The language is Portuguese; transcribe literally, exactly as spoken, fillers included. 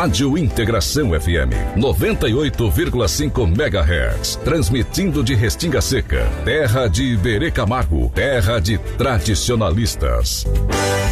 Rádio Integração F M, noventa e oito vírgula cinco megahertz, transmitindo de Restinga Seca, terra de Iberê Camargo, terra de tradicionalistas.